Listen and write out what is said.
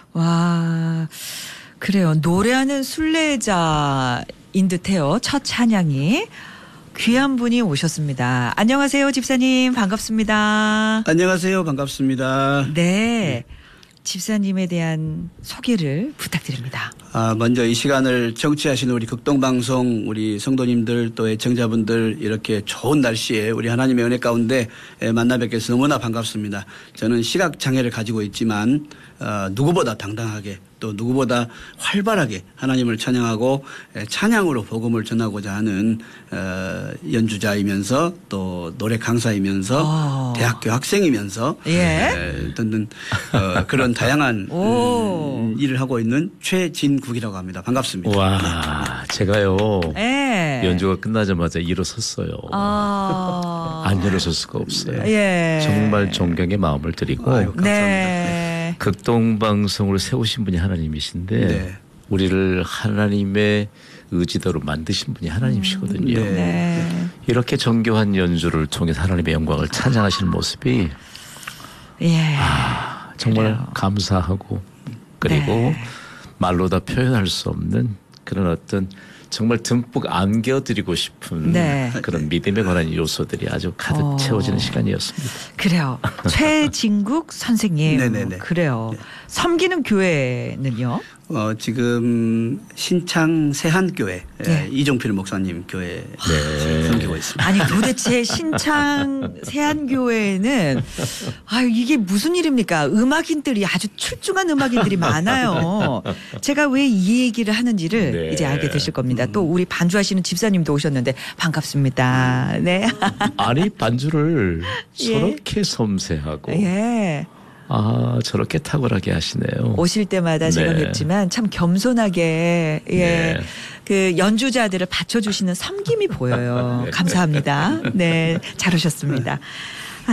와, 그래요. 노래하는 순례자인 듯해요. 첫 찬양이. 귀한 분이 오셨습니다. 안녕하세요, 집사님. 반갑습니다. 안녕하세요. 반갑습니다. 네. 집사님에 대한 소개를 부탁드립니다. 먼저 이 시간을 청취하시는 우리 극동방송 우리 성도님들 또 애청자분들 이렇게 좋은 날씨에 우리 하나님의 은혜 가운데 만나 뵙게 해서 너무나 반갑습니다. 저는 시각장애를 가지고 있지만 누구보다 당당하게 또 누구보다 활발하게 하나님을 찬양하고 찬양으로 복음을 전하고자 하는 연주자이면서 또 노래 강사이면서 대학교 학생이면서 듣는 그런 다양한 일을 하고 있는 최진국이라고 합니다. 반갑습니다. 와, 제가요 연주가 끝나자마자 일어섰어요. 안 일어설 수가 없어요. 정말 존경의 마음을 드리고 아유, 감사합니다. 극동방송을 세우신 분이 하나님이신데 우리를 하나님의 의지대로 만드신 분이 하나님이시거든요. 이렇게 정교한 연주를 통해서 하나님의 영광을 찬양하시는 모습이 정말 그래요. 감사하고 그리고 말로 다 표현할 수 없는 그런 어떤 정말 듬뿍 안겨드리고 싶은 그런 믿음에 관한 요소들이 아주 가득 채워지는 시간이었습니다. 그래요. 최진국 선생님. 네네네. 그래요. 섬기는 교회는요? 지금 신창 세한교회 이종필 목사님 교회 섬기고 있습니다. 아니 도대체 신창 세한교회는 이게 무슨 일입니까? 음악인들이 아주 출중한 음악인들이 많아요. 제가 왜 이 얘기를 하는지를 이제 알게 되실 겁니다. 또 우리 반주하시는 집사님도 오셨는데 반갑습니다. 네. 아니 반주를 저렇게 섬세하고 저렇게 탁월하게 하시네요. 오실 때마다 제가 뵙지만 참 겸손하게 그 연주자들을 받쳐주시는 섬김이 보여요. 감사합니다. 네, 잘 오셨습니다.